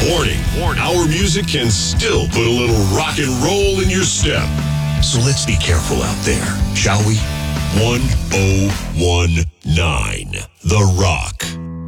Warning. Our music can still put a little rock and roll in your step. So let's be careful out there, shall we? 1019 The Rock.